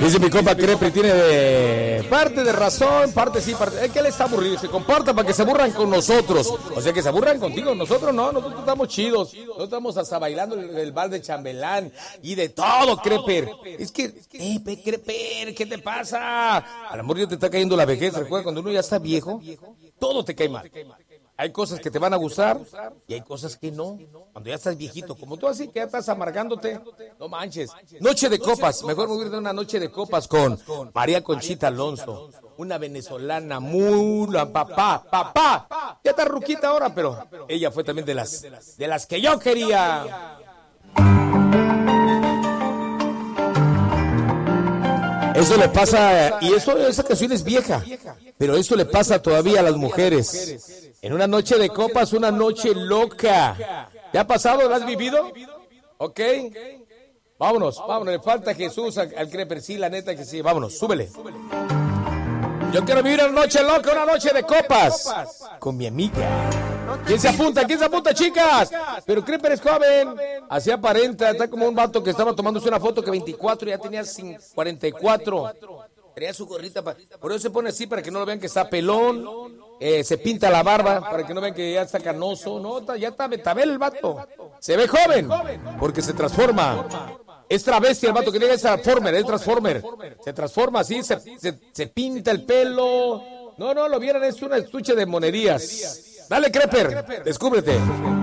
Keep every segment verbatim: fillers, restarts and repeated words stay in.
Dice mi compa Crepe, tiene de parte de razón, parte sí, parte. Es que él está aburrido, se comporta para que se aburran con nosotros. O sea, que se aburran contigo, nosotros no, nosotros estamos chidos. Nosotros estamos hasta bailando el, el bar de chambelán y de todo, Creper. Es que, eh, Creper, ¿qué te pasa? Al amor Dios te está cayendo la vejez. Recuerda, cuando uno ya está viejo, todo te cae mal. Hay cosas que te van a gustar y hay cosas que no. Cuando ya estás viejito, como tú así, que ya estás amargándote, no manches. Noche de copas, mejor me voy a ir de una noche de copas con María Conchita Alonso, una venezolana muy, la papá, papá. Ya está ruquita ahora, pero ella fue también de las, de las que yo quería. Eso le pasa, y eso, esa canción es vieja, pero eso le pasa todavía a las mujeres. En una noche de copas, una noche loca. ¿Te ha pasado? ¿La has vivido? Ok. Vámonos, vámonos. Le falta Jesús al, al Creper. Sí, la neta que sí. Vámonos, súbele. Yo quiero vivir una noche loca, una noche de copas. Con mi amiga. ¿Quién se apunta? ¿Quién se apunta, chicas? Pero Creper es joven. Así aparenta. Está como un vato que estaba tomándose una foto que veinticuatro y ya tenía cuarenta y cuatro. Traía su gorrita. Pa... Por eso se pone así, para que no lo vean que está pelón. Eh, se pinta la barba, para que no vean que ya está canoso. No, ya está betabel el vato. Se ve joven, porque se transforma. Es travesti el vato, que es Transformer, es Transformer. Se transforma así, se, se, se pinta el pelo. No, no, lo vieron, es un estuche de monerías. Dale, Creper, descúbrete.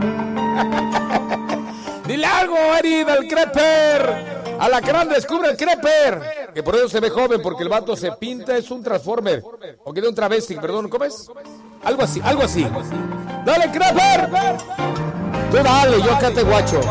Dile algo, Eri, del Creper. A la gran descubre el Creper. Que por eso se ve joven, porque el vato se pinta, es un Transformer. O que de un travesti, perdón, ¿cómo es? Algo así, algo así. Dale, Creper. Tú dale, yo acá te guacho.